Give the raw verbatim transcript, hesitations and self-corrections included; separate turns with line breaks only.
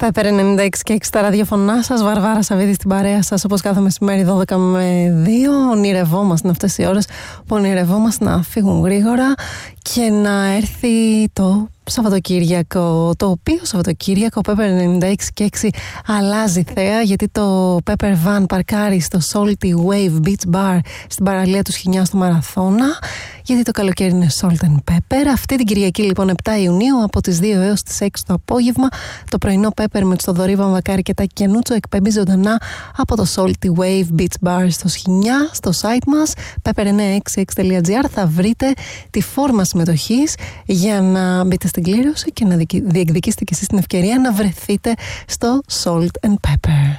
Pepper ενενήντα έξι και έξι τα ραδιοφωνά σας, Βαρβάρα Σαββίδη στην παρέα σας, όπως κάθε μεσημέρι δώδεκα με δύο. Ονειρευόμαστε αυτές οι ώρες που ονειρευόμαστε να φύγουν γρήγορα και να έρθει το Σαββατοκύριακο, το οποίο Σαββατοκύριακο Pepper ενενήντα έξι και έξι αλλάζει θέα, γιατί το Pepper Van παρκάρει στο Salty Wave Beach Bar στην παραλία του Σχοινιά στο Μαραθώνα, γιατί το καλοκαίρι είναι Salt and Pepper. Αυτή την Κυριακή λοιπόν επτά Ιουνίου από τις δύο έως τις έξι το απόγευμα, το πρωινό Pepper με το Θοδωρή Βαμβακάρη και τα Κενούτσο εκπέμπει ζωντανά από το Salty Wave Beach Bar στο Σχοινιά. Στο site μας pepper εννιακόσια εξήντα έξι τελεία τζι άρ θα βρείτε τη φόρμα συμμετοχής για να μπείτε στην κλήρωση και να διεκδικήσετε και εσείς την ευκαιρία να βρεθείτε στο Salt and Pepper.